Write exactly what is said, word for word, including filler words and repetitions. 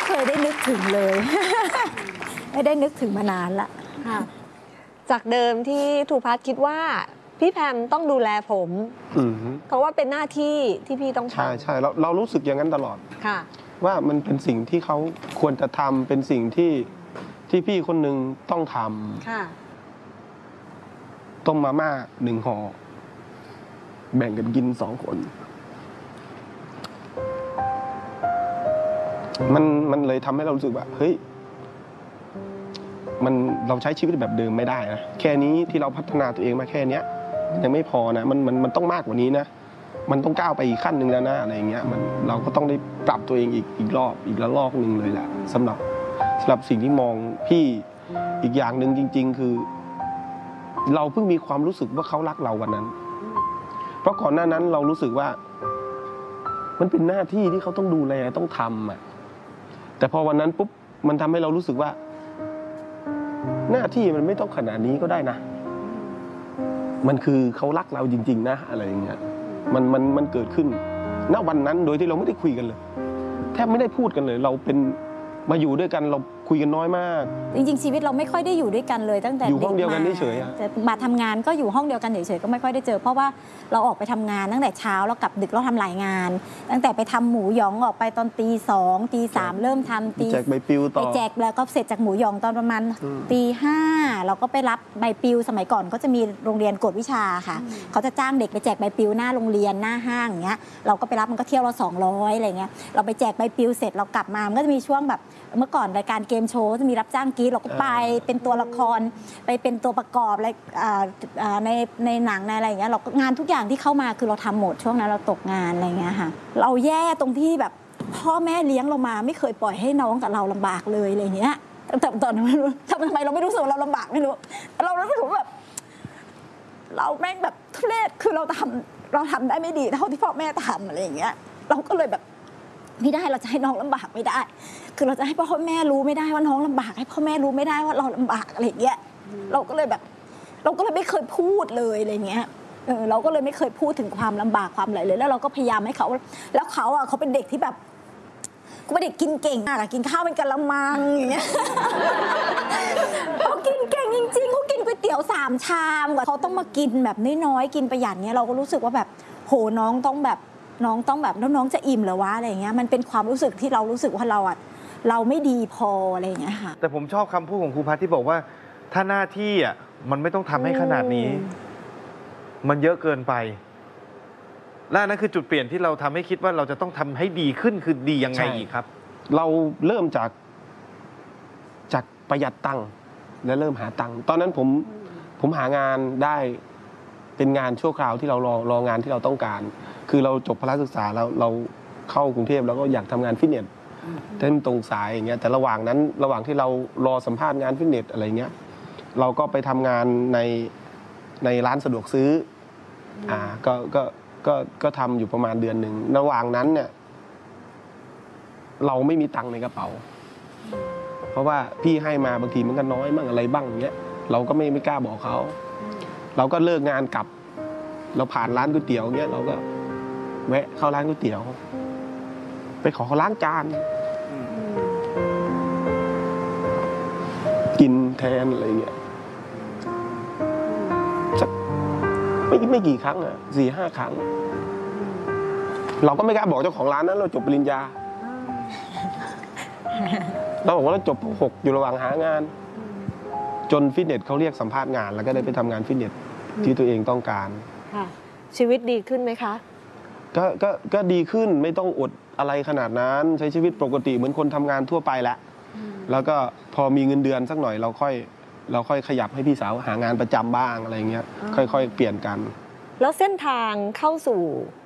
เคยได้นึกถึงเลย ไม่ได้นึกถึงมานานละจากเดิมที่ทูพัฒน์คิดว่าพี่แพมต้องดูแลผมเพราะว่าเป็นหน้าที่ที่พี่ต้องทำใช่ใช่เราเรารู้สึกอย่างนั้นตลอดค่ะว่ามันเป็นสิ่งที่เขาควรจะทำเป็นสิ่งที่ที่พี่คนหนึ่งต้องทำค่ะต้มมาม่าหนึ่งห่อแบ่งกันกินสองคนมันมันเลยทำให้เรารู้สึกว่าเฮ้ยมันเราใช้ชีวิตแบบเดิมไม่ได้นะแค่นี้ที่เราพัฒนาตัวเองมาแค่เนี้ยยังไม่พอนะมันมันมันต้องมากกว่านี้นะมันต้องก้าวไปอีกขั้นหนึ่งแล้วนะอะไรอย่างเงี้ยมันเราก็ต้องได้ปรับตัวเองอีกอีกรอบอีกละลอกหนึ่งเลยแหละสำหรับสำหรับสิ่งที่มองพี่อีกอย่างหนึ่งจริงๆคือเราเพิ่งมีความรู้สึกว่าเขารักเราวันนั้นเพราะก่อนหน้านั้นเรารู้สึกว่ามันเป็นหน้าที่ที่เขาต้องดูแลต้องทำอ่ะแต่พอวันนั้นปุ๊บมันทำให้เรารู้สึกว่าหน้าที่มันไม่ต้องขนาดนี้ก็ได้นะมันคือเขารักเราจริงๆนะอะไรอย่างเงี้ยมันมันมันเกิดขึ้นณวันนั้นโดยที่เราไม่ได้คุยกันเลยแทบไม่ได้พูดกันเลยเราเป็นมาอยู่ด้วยกันเราคุยกันน้อยมากจริงๆชีวิตเราไม่ค่อยได้อยู่ด้วยกันเลยตั้งแต่อยู่ห้องเดียวกันเฉยๆแต่มาทำงานก็อยู่ห้องเดียวกันเฉยๆก็ไม่ค่อยได้เจอเพราะว่าเราออกไปทำงานตั้งแต่เช้าแล้วกลับดึกเราทำหลายงานตั้งแต่ไปทำหมูหยองออกไปตอนตีสองตีสามเริ่มทำตีแจกใบปลิวต่อไปแจกแล้วก็เสร็จจากหมูหยองตอนประมาณตีห้าเราก็ไปรับใบปลิวสมัยก่อนก็จะมีโรงเรียนกวดวิชาค่ะเขาจะจ้างเด็กไปแจกใบปลิวหน้าโรงเรียนหน้าห้างอย่างเงี้ยเราก็ไปรับมันก็เที่ยวละสองร้อยอะไรเงี้ยเราไปแจกใบปลิวเสร็จเรากลับมามันก็จะมีช่วงแบบเมื่อก่อนรายการเกมโชว์จะมีรับจ้างกรีดเราก็ไปเป็นตัวละครไปเป็นตัวประกอบอะไรในในหนังในอะไรอย่างเงี้ยเรางานทุกอย่างที่เข้ามาคือเราทำหมดช่วงนั้นเราตกงานอะไรเงี้ยค่ะเราแย่ตรงที่แบบพ่อแม่เลี้ยงเรามาไม่เคยปล่อยให้น้องกับเราลำบากเลยอะไรเงี้ยแต่ตอนนั้นไม่รู้ทำไมเราไม่รู้สึกว่าเราลำบากไม่รู้เรารู้สึกว่าแบบเราแม่งแบบทุเรศคือเราทำเราทำได้ไม่ดีเท่าที่พ่อแม่ทำอะไรอย่างเงี้ยเราก็เลยแบบไม่ได้เราจะให้น้องลำบากไม่ได้คือเราจะให้พ่อแม่รู้ไม่ได้ว่าน้องลำบากให้พ่อแม่รู้ไม่ได้ว่าเราลำบากอะไรอย่างเงี้ยเราก็เลยแบบเราก็เลยไม่เคยพูดเลยอะไรเงี้ยเออเราก็เลยไม่เคยพูดถึงความลำบากความอะไรเลยแล้วเราก็พยายามให้เขาแล้วเขาอ่ะเขาเป็นเด็กที่แบบเขาเป็นเด็กกินเก่งมากกินข้าวเป็นกะละมังอย่างเงี้ยเขากินเก่งจริงๆเขากินก๋วยเตี๋ยวสามชามกว่าเขาต้องมากินแบบน้อยๆกินประหยัดเงี้ยเราก็รู้สึกว่าแบบโหน้องต้องแบบน้องต้องแบบแล้วน้องจะอิ่มเหรอวะอะไรอย่างเงี้ยมันเป็นความรู้สึกที่เรารู้สึกว่าเราอ่ะเราไม่ดีพออะไรอย่างเงี้ยค่ะแต่ผมชอบคำพูดของครูพัฒน์ที่บอกว่าถ้าหน้าที่อ่ะมันไม่ต้องทำให้ขนาดนี้มันเยอะเกินไปและนั่นคือจุดเปลี่ยนที่เราทำให้คิดว่าเราจะต้องทำให้ดีขึ้นคือดียังไงอีกครับเราเริ่มจากจากประหยัดตังค์และเริ่มหาตังค์ตอนนั้นผมผมหางานได้เป็นงานชั่วคราวที่เรารอรองานที่เราต้องการคือเราจบพละศึกษาแล้วเราเข้ากรุงเทพแล้วก็อยากทำงานฟิตเนสเต้นตรงสายอย่างเงี้ยแต่ระหว่างนั้นระหว่างที่เรารอสัมภาษณ์งานฟิตเนสอะไรเงี้ยเราก็ไปทำงานในในร้านสะดวกซื้ออ่าก็ก็ก็ก็ทำอยู่ประมาณเดือนหนึ่งระหว่างนั้นเนี่ยเราไม่มีตังค์ในกระเป๋าเพราะว่าพี่ให้มาบางทีมันก็น้อยบ้างอะไรบ้างอย่างเงี้ยเราก็ไม่ไม่กล้าบอกเขาเราก็เลิกงานกลับเราผ่านร้านก๋วยเตี๋ยวเงี้ยเราก็แวะเข้าร้านก๋วยเตี๋ยวไปขอเขาล้างจานกินแทนอะไรเงี้ยสักไม่ไม่กี่ครั้งอ่ะสี่ห้าครั้งเราก็ไม่กล้าบอกเจ้าของร้านนั้นเราจบปริญญาเราบอกว่าเราจบหกอยู่ระหว่างหางานจนฟิตเนสเขาเรียกสัมภาษณ์งานแล้วก็ได้ไปทำงานฟิตเนสที่ตัวเองต้องการชีวิตดีขึ้นไหมคะก็ก็ก็ดีขึ้นไม่ต้องอดอะไรขนาดนั้นใช้ชีวิตปกติเหมือนคนทำงานทั่วไปแล้วแล้วก็พอมีเงินเดือนสักหน่อยเราค่อยเราค่อยขยับให้พี่สาวหางานประจำบ้างอะไรเงี้ยค่อยๆเปลี่ยนกันแล้วเส้นทางเข้าสู่